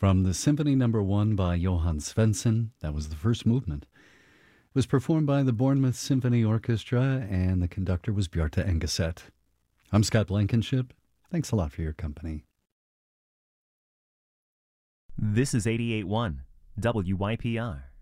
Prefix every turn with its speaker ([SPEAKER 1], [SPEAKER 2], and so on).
[SPEAKER 1] From the Symphony Number 1 by Johann Svensson, that was the first movement. It was performed by the Bournemouth Symphony Orchestra, and the conductor was Bjarte Engeset. I'm Scott Blankenship. Thanks a lot for your company.
[SPEAKER 2] This is 88.1 WYPR.